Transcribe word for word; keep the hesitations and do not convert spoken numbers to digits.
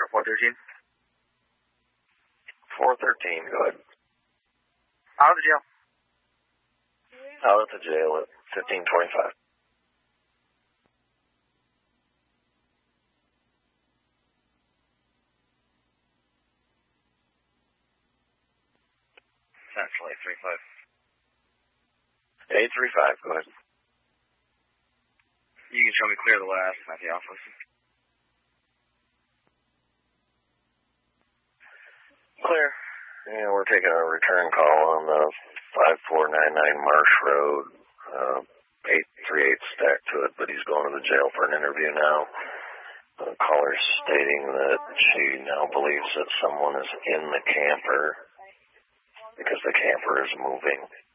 four thirteen. four thirteen, go ahead. Out of the jail. Out at the jail at fifteen twenty-five. Central eight three five. eight three five, go ahead. You can show me clear the last at the office. Clear. Yeah, we're taking a return call on the five four nine nine Marsh Road, uh, eight three eight stacked to it, but he's going to the jail for an interview now. The caller's stating that she now believes that someone is in the camper because the camper is moving.